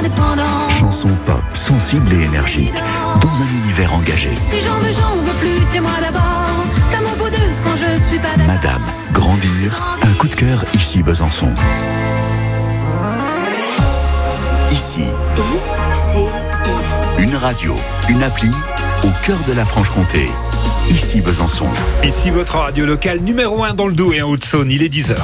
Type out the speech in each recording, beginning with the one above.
indépendant. Chanson pop, sensible et énergique, dans un univers engagé. Tes jambes, j'en veux plus, t'es moi d'abord. T'as mon bout de ce quand je suis pas d'accord. Madame, grandir, un coup de cœur ici Besançon. Ici, une radio, une appli, au cœur de la Franche-Comté. Ici Besançon. Ici votre radio locale numéro 1 dans le Doubs et en Haute-Saône, il est 10h.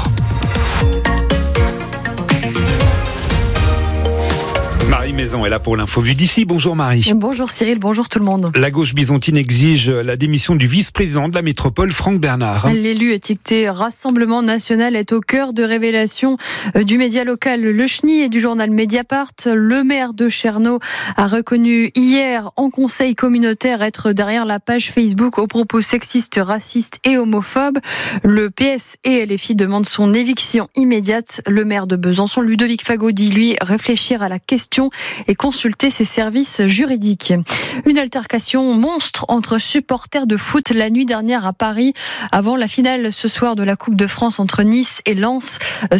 Marie Maison est là pour l'info vue d'ici. Bonjour Marie. Bonjour Cyril, bonjour tout le monde. La gauche bisontine exige la démission du vice-président de la métropole, Franck Bernard. L'élu étiqueté Rassemblement National est au cœur de révélations du média local Le Chenil et du journal Mediapart. Le maire de Cherneau a reconnu hier en conseil communautaire être derrière la page Facebook aux propos sexistes, racistes et homophobes. Le PS et LFI demandent son éviction immédiate. Le maire de Besançon, Ludovic Fagot, dit lui réfléchir à la question et consulter ses services juridiques. Une altercation monstre entre supporters de foot la nuit dernière à Paris avant la finale ce soir de la Coupe de France entre Nice et Lens.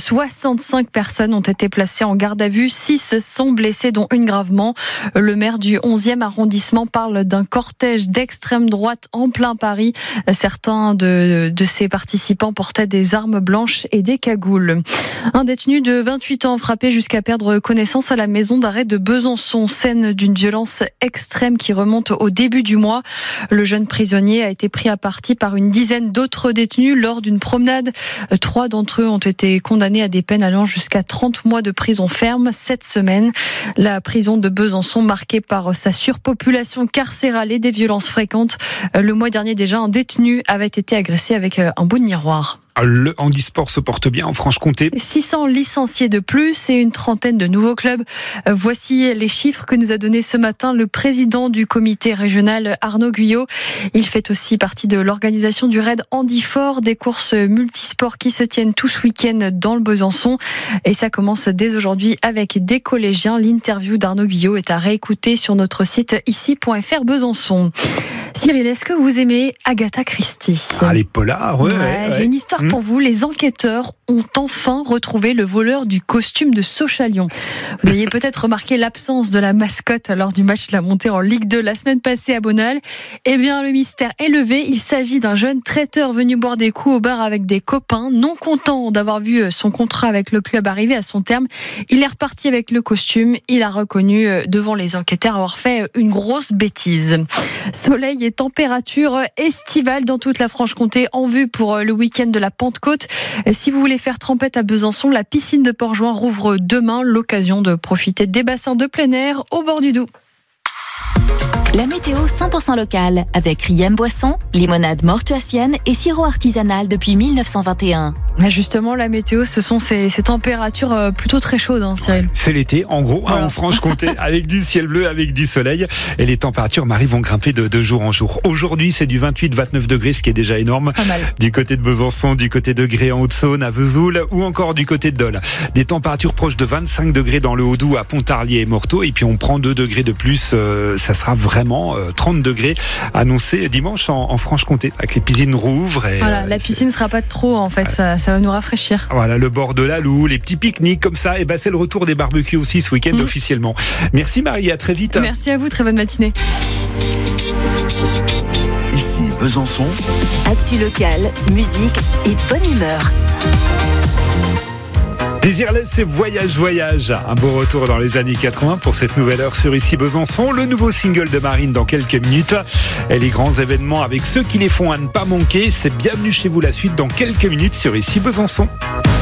65 personnes ont été placées en garde à vue, 6 sont blessées dont une gravement. Le maire du 11e arrondissement parle d'un cortège d'extrême droite en plein Paris. Certains de ces participants portaient des armes blanches et des cagoules. Un détenu de 28 ans frappé jusqu'à perdre connaissance à la maison d'arrêt de Besançon, scène d'une violence extrême qui remonte au début du mois. Le jeune prisonnier a été pris à partie par une dizaine d'autres détenus lors d'une promenade. 3 d'entre eux ont été condamnés à des peines allant jusqu'à 30 mois de prison ferme cette semaine. La prison de Besançon marquée par sa surpopulation carcérale et des violences fréquentes. Le mois dernier déjà, un détenu avait été agressé avec un bout de miroir. Le handisport se porte bien en Franche-Comté. 600 licenciés de plus et une trentaine de nouveaux clubs. Voici les chiffres que nous a donné ce matin le président du comité régional Arnaud Guyot. Il fait aussi partie de l'organisation du raid Handifort, des courses multisports qui se tiennent tout ce week-end dans le Besançon. Et ça commence dès aujourd'hui avec des collégiens. L'interview d'Arnaud Guyot est à réécouter sur notre site ici.fr Besançon. Cyril, est-ce que vous aimez Agatha Christie ? Les polars, ouais. J'ai une histoire pour vous. Les enquêteurs ont enfin retrouvé le voleur du costume de Sochalion. Vous avez peut-être remarqué l'absence de la mascotte lors du match de la montée en Ligue 2 la semaine passée à Bonal. Eh bien, le mystère est levé. Il s'agit d'un jeune traiteur venu boire des coups au bar avec des copains. Non content d'avoir vu son contrat avec le club arriver à son terme, il est reparti avec le costume. Il a reconnu devant les enquêteurs avoir fait une grosse bêtise. Soleil et température estivale dans toute la Franche-Comté en vue pour le week-end de la Pentecôte. Si vous voulez faire trempette à Besançon, la piscine de Port-Jouin rouvre demain, l'occasion de profiter des bassins de plein air au bord du Doubs. La météo 100% locale avec Riem Boisson, limonade mortuacienne et sirop artisanal depuis 1921. Justement, la météo, ce sont ces températures plutôt très chaudes, Cyril. C'est l'été, en gros, voilà. En Franche-Comté, avec du ciel bleu, avec du soleil. Et les températures, Marie, vont grimper de jour en jour. Aujourd'hui, c'est du 28-29 degrés, ce qui est déjà énorme. Pas mal. Du côté de Besançon, du côté de Gré en Haute-Saône, à Vesoul, ou encore du côté de Dole. Des températures proches de 25 degrés dans le Haut-Doubs, à Pontarlier et Morteau. Et puis, on prend 2 degrés de plus. Ça sera vraiment 30 degrés annoncés dimanche en Franche-Comté, avec les piscines rouvrent. Et, voilà, la piscine ne sera pas trop, en fait. Ça va nous rafraîchir. Voilà, le bord de la Loue, les petits pique-niques comme ça. Et c'est le retour des barbecues aussi ce week-end officiellement. Merci Marie, à très vite. Merci à vous, très bonne matinée. Ici Besançon. Actu local, musique et bonne humeur. Désirless, c'est Voyage. Un beau retour dans les années 80 pour cette nouvelle heure sur Ici Besançon. Le nouveau single de Marine dans quelques minutes. Et les grands événements avec ceux qui les font à ne pas manquer. C'est Bienvenue chez vous, la suite dans quelques minutes sur Ici Besançon.